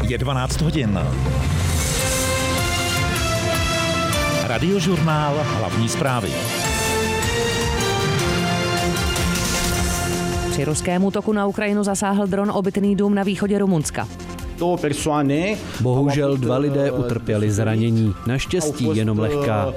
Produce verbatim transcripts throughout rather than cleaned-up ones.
Je dvanáct hodin. Radiožurnál Hlavní zprávy. Při ruském útoku na Ukrajinu zasáhl dron obytný dům na východě Rumunska. Bohužel dva lidé utrpěli zranění, naštěstí jenom lehká.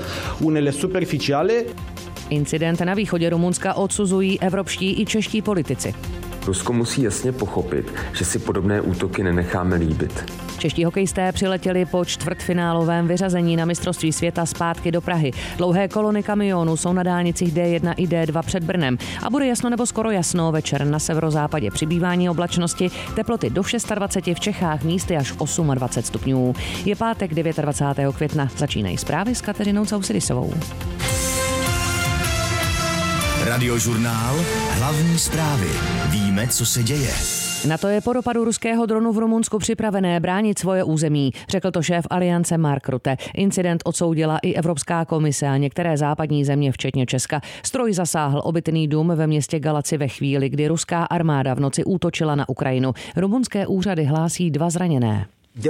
Incident na východě Rumunska odsuzují evropští i čeští politici. Rusko musí jasně pochopit, že si podobné útoky nenecháme líbit. Čeští hokejisté přiletěli po čtvrtfinálovém vyřazení na mistrovství světa zpátky do Prahy. Dlouhé kolony kamionů jsou na dálnicích D jedna i D dva před Brnem a bude jasno nebo skoro jasno večer na severozápadě přibývání oblačnosti, teploty do dvacet šest v Čechách, místy až dvacet osm stupňů. Je pátek dvacátého devátého května, začínají zprávy s Kateřinou Causidisovou. Radiožurnál Hlavní zprávy. Víme, co se děje. Na to je po dopadu ruského dronu v Rumunsku připravené bránit svoje území, řekl to šéf Aliance Mark Rutte. Incident odsoudila i Evropská komise a některé západní země, včetně Česka. Stroj zasáhl obytný dům ve městě Galaci ve chvíli, kdy ruská armáda v noci útočila na Ukrajinu. Rumunské úřady hlásí dva zraněné.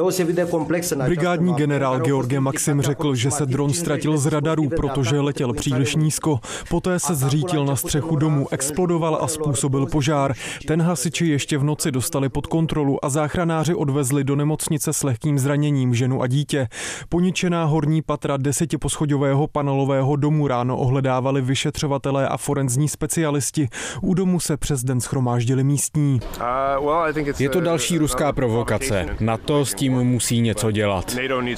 Brigádní generál George Maxim řekl, že se dron ztratil z radarů, protože letěl příliš nízko. Poté se zřítil na střechu domu, explodoval a způsobil požár. Ten hasiči ještě v noci dostali pod kontrolu a záchranáři odvezli do nemocnice s lehkým zraněním ženu a dítě. Poničená horní patra desetiposchodového panelového domu ráno ohledávali vyšetřovatelé a forenzní specialisti. U domu se přes den shromáždili místní. Je to další ruská provokace. NATO s tím musí něco dělat,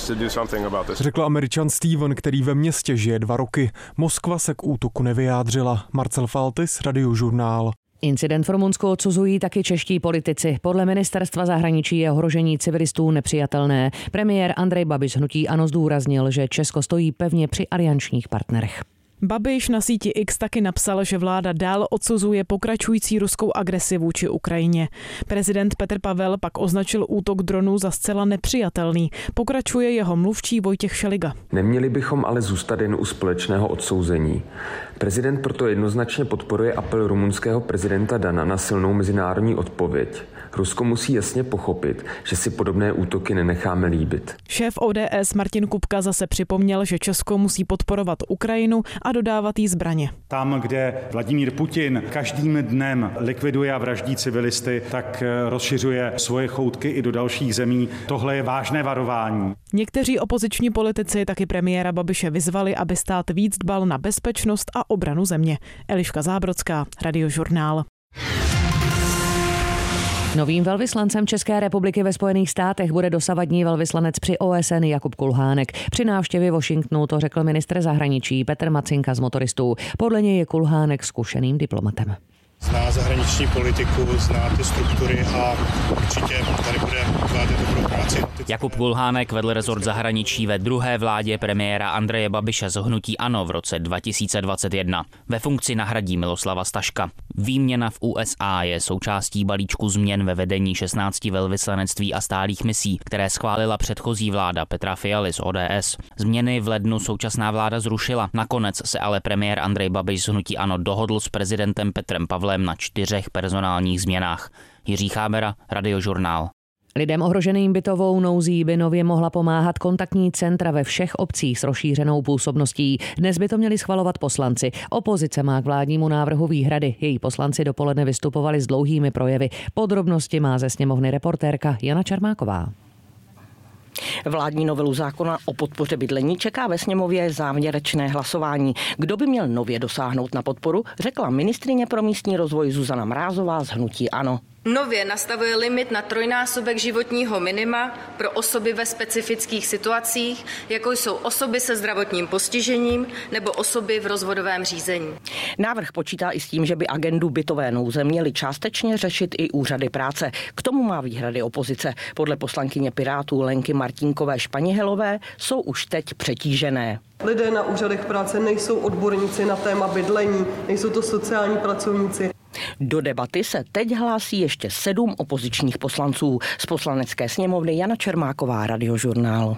řekl Američan Steven, který ve městě žije dva roky. Moskva se k útoku nevyjádřila. Marcel Faltis, Radiožurnál. Incident v Rumunsku odsuzují taky čeští politici. Podle ministerstva zahraničí je ohrožení civilistů nepřijatelné. Premiér Andrej Babiš hnutí ANO zdůraznil, že Česko stojí pevně při aliančních partnerech. Babiš na síti X taky napsal, že vláda dál odsuzuje pokračující ruskou agresi vůči Ukrajině. Prezident Petr Pavel pak označil útok dronů za zcela nepřijatelný. Pokračuje jeho mluvčí Vojtěch Šeliga. Neměli bychom ale zůstat jen u společného odsouzení. Prezident proto jednoznačně podporuje apel rumunského prezidenta Dana na silnou mezinárodní odpověď. Rusko musí jasně pochopit, že si podobné útoky nenecháme líbit. Šéf O D S Martin Kupka zase připomněl, že Česko musí podporovat Ukrajinu a dodávat jí zbraně. Tam, kde Vladimír Putin každým dnem likviduje a vraždí civilisty, tak rozšiřuje svoje choutky i do dalších zemí. Tohle je vážné varování. Někteří opoziční politici taky premiéra Babiše vyzvali, aby stát víc dbal na bezpečnost a obranu země. Eliška Zábrodská, Radiožurnál. Novým velvyslancem České republiky ve Spojených státech bude dosavadní velvyslanec při O S N Jakub Kulhánek. Při návštěvě Washingtonu to řekl ministr zahraničí Petr Macinka z Motoristů. Podle něj je Kulhánek zkušeným diplomatem. Zná zahraniční politiku, zná ty struktury a určitě tady bude odvádět dobrou práci. Jakub Kulhánek vedl rezort zahraničí ve druhé vládě premiéra Andreje Babiše z hnutí ANO v roce dva tisíce dvacet jedna. Ve funkci nahradí Miloslava Staška. Výměna v U S A je součástí balíčku změn ve vedení šestnácti velvyslanectví a stálých misí, které schválila předchozí vláda Petra Fialy z O D S. Změny v lednu současná vláda zrušila. Nakonec se ale premiér Andrej Babiš z hnutí ANO dohodl s prezidentem Petrem Pavlem na čtyřech personálních změnách. Jiří Chábera, Radiožurnál. Lidem ohroženým bytovou nouzí by nově mohla pomáhat kontaktní centra ve všech obcích s rozšířenou působností. Dnes by to měli schvalovat poslanci. Opozice má k vládnímu návrhu výhrady. Její poslanci dopoledne vystupovali s dlouhými projevy. Podrobnosti má ze sněmovny reportérka Jana Čermáková. Vládní novelu zákona o podpoře bydlení čeká ve sněmově závěrečné hlasování. Kdo by měl nově dosáhnout na podporu, řekla ministryně pro místní rozvoj Zuzana Mrázová z hnutí ANO. Nově nastavuje limit na trojnásobek životního minima pro osoby ve specifických situacích, jako jsou osoby se zdravotním postižením nebo osoby v rozvodovém řízení. Návrh počítá i s tím, že by agendu bytové nouze měly částečně řešit i úřady práce. K tomu má výhrady opozice. Podle poslankyně Pirátů Lenky Martínkové Španihelové jsou už teď přetížené. Lidé na úřadech práce nejsou odborníci na téma bydlení, nejsou to sociální pracovníci. Do debaty se teď hlásí ještě sedm opozičních poslanců. Z poslanecké sněmovny Jana Čermáková, Radiožurnál.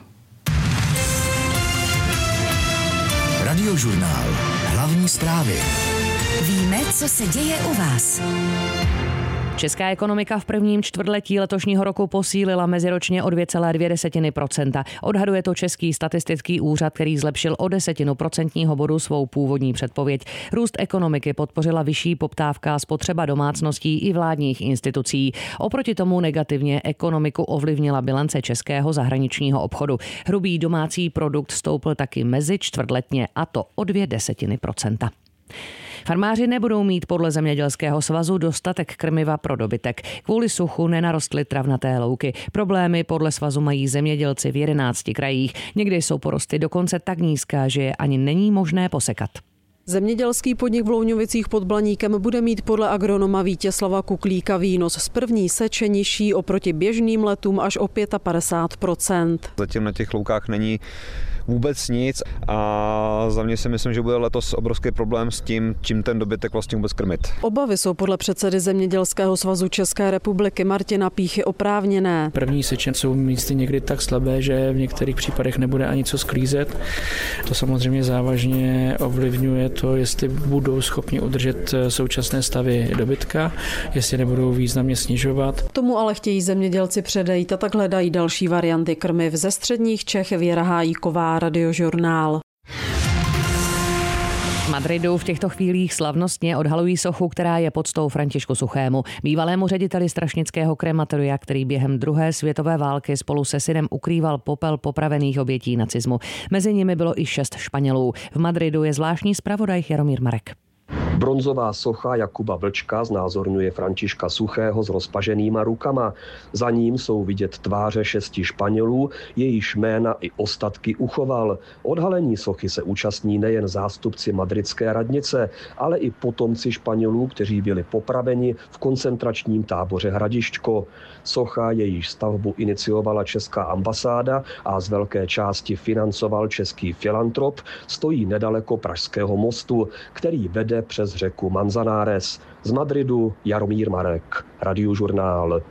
Radiožurnál. Hlavní zprávy. Víme, co se děje u vás. Česká ekonomika v prvním čtvrtletí letošního roku posílila meziročně o dvě celé dvě procenta. Odhaduje to Český statistický úřad, který zlepšil o desetinu procentního bodu svou původní předpověď. Růst ekonomiky podpořila vyšší poptávka, spotřeba domácností i vládních institucí. Oproti tomu negativně ekonomiku ovlivnila bilance českého zahraničního obchodu. Hrubý domácí produkt stoupl taky mezi čtvrtletně, a to o dvě desetiny procenta. Farmáři nebudou mít podle Zemědělského svazu dostatek krmiva pro dobytek. Kvůli suchu nenarostly travnaté louky. Problémy podle svazu mají zemědělci v jedenácti krajích. Někdy jsou porosty dokonce tak nízké, že je ani není možné posekat. Zemědělský podnik v Louňovicích pod Blaníkem bude mít podle agronoma Vítězslava Kuklíka výnos z první seče nižší oproti běžným letům až o padesát pět procent. Zatím na těch loukách není vůbec nic a za mě si myslím, že bude letos obrovský problém s tím, čím ten dobytek vlastně vůbec krmit. Obavy jsou podle předsedy Zemědělského svazu České republiky Martina Píchy oprávněné. První seče jsou místy někdy tak slabé, že v některých případech nebude ani co sklízet. To samozřejmě závažně ovlivňuje to, jestli budou schopni udržet současné stavy dobytka, jestli nebudou významně snižovat. Tomu ale chtějí zemědělci předejít a tak hledají další varianty krmiv. Ze středních Čech Věra Hájíková, Radiožurnál. V Madridu v těchto chvílích slavnostně odhalují sochu, která je poctou Františku Suchému, bývalému řediteli strašnického krematoria, který během druhé světové války spolu se synem ukrýval popel popravených obětí nacismu. Mezi nimi bylo i šest Španělů. V Madridu je zvláštní zpravodaj Jaromír Marek. Bronzová socha Jakuba Vlčka znázorňuje Františka Suchého s rozpaženýma rukama. Za ním jsou vidět tváře šesti Španělů, jejíž jména i ostatky uchoval. Odhalení sochy se účastní nejen zástupci madridské radnice, ale i potomci Španělů, kteří byli popraveni v koncentračním táboře Hradišťko. Socha, jejíž stavbu iniciovala česká ambasáda a z velké části financoval český filantrop, stojí nedaleko Pražského mostu, který vede přes řeku Manzanares. Z Madridu Jaromír Marek, Radiožurnál.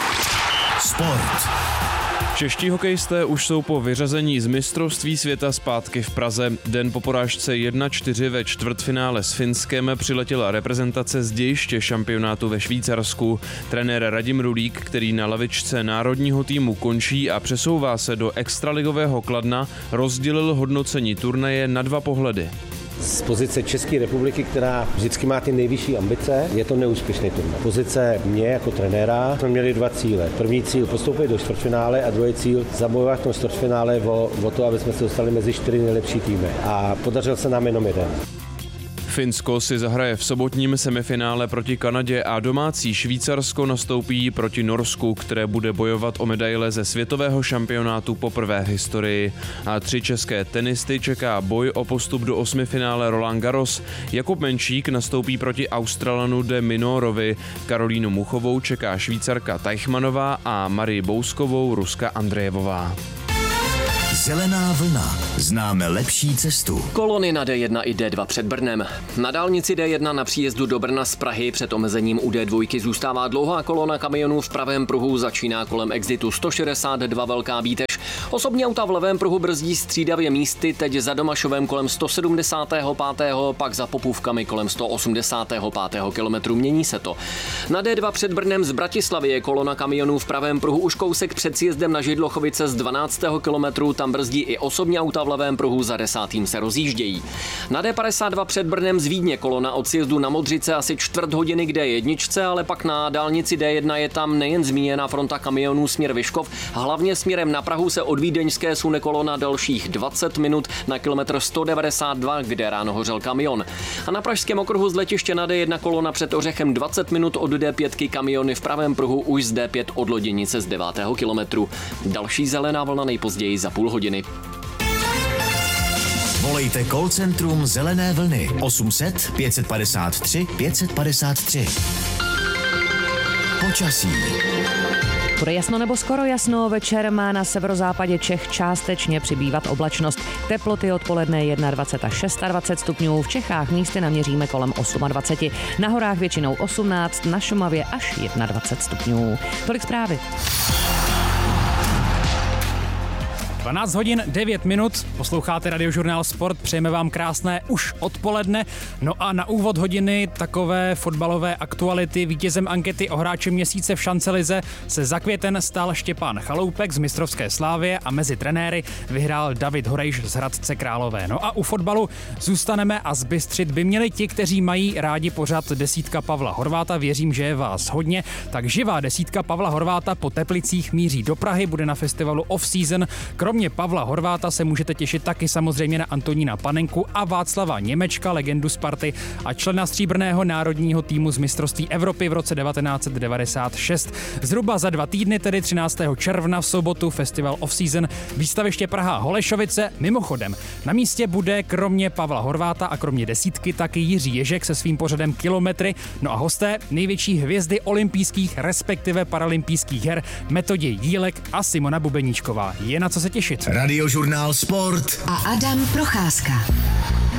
Sport. Čeští hokejisté už jsou po vyřazení z mistrovství světa zpátky v Praze. Den po porážce jedna čtyři ve čtvrtfinále s Finskem přiletěla reprezentace z dějiště šampionátu ve Švýcarsku. Trenér Radim Rulík, který na lavičce národního týmu končí a přesouvá se do extraligového Kladna, rozdělil hodnocení turnaje na dva pohledy. Z pozice České republiky, která vždycky má ty nejvyšší ambice, je to neúspěšný turnaj. Pozice mě jako trenéra jsme měli dva cíle. První cíl postoupit do čtvrtfinále a druhý cíl zabojovat v tom čtvrtfinále o, o to, aby jsme se dostali mezi čtyři nejlepší týmy. A podařil se nám jenom jeden. Finsko si zahraje v sobotním semifinále proti Kanadě a domácí Švýcarsko nastoupí proti Norsku, které bude bojovat o medaile ze světového šampionátu poprvé v historii. A tři české tenisty čeká boj o postup do osmifinále Roland Garros. Jakub Menšík nastoupí proti Australanu de Minorovi. Karolínu Muchovou čeká Švýcarka Teichmannová a Marii Bouskovou Ruska Andrejevová. Zelená vlna. Známe lepší cestu. Kolony na D jedna i D dva před Brnem. Na dálnici D jedna na příjezdu do Brna z Prahy před omezením u D dva zůstává dlouhá kolona kamionů v pravém pruhu, začíná kolem exitu sto šedesát dva Velká Bítež. Osobní auta v levém pruhu brzdí střídavě místy, teď za Domašovem kolem sto sedmdesát pět, pak za Popůvkami kolem sto osmdesát pět kilometrů, mění se to. Na D dva před Brnem z Bratislavy je kolona kamionů v pravém pruhu už kousek před sjezdem na Židlochovice z dvanáctého kilometru, tam brzdí i osobní auta v levém pruhu, za desátým se rozjíždějí. Na D padesát dva před Brnem z Vídně kolona od sjezdu na Modřice asi čtvrt hodiny k D jedna, ale pak na dálnici D jedna je tam nejen zmíněná fronta kamionů směr Vyškov, hlavně směrem na Prahu se od vídeňské sune kolona dalších dvacet minut na kilometr sto devadesát dva, kde ráno hořel kamion. A na pražském okruhu z letiště na D jedna kolona před Ořechem dvacet minut od D pět, kamiony v pravém pruhu už z D pět od Loděnice z devátého kilometru. Další zelená vlna nejpozději za půl hodiny. Volejte call centrum Zelené vlny osm set pět padesát tři pět padesát tři. Počasí. Bude jasno nebo skoro jasno, večer má na severozápadě Čech částečně přibývat oblačnost. Teploty odpoledne dvacet jedna až dvacet šest stupňů, v Čechách místy naměříme kolem dvacet osm. Na horách většinou osmnáct, na Šumavě až dvacet jedna stupňů. Tolik zprávy. dvanáct hodin devět minut, posloucháte Radiožurnál Sport, přejeme vám krásné už odpoledne. No a na úvod hodiny takové fotbalové aktuality. Vítězem ankety o hráče měsíce v šancelize se za květen stal Štěpán Chaloupek z mistrovské Slávie a mezi trenéry vyhrál David Horejš z Hradce Králové. No a u fotbalu zůstaneme a zbystřit by měli ti, kteří mají rádi pořad Desítka Pavla Horváta. Věřím, že je vás hodně. Tak živá desítka Pavla Horváta po Teplicích míří do Prahy, bude na festivalu Off Season. Kromě Pavla Horváta se můžete těšit taky samozřejmě na Antonína Panenku a Václava Němečka, legendu Sparty a člena stříbrného národního týmu z mistrovství Evropy v roce devatenáct set devadesát šest. Zhruba za dva týdny, tedy třináctého června v sobotu, festival Off Season, výstaviště Praha Holešovice. Mimochodem, na místě bude kromě Pavla Horváta a kromě desítky taky Jiří Ježek se svým pořadem Kilometry. No a hosté, největší hvězdy olympijských, respektive paralympijských her, Metodě Jílek a Simona Bubeníčková. Je na co se těšit. Radiožurnál Sport a Adam Procházka.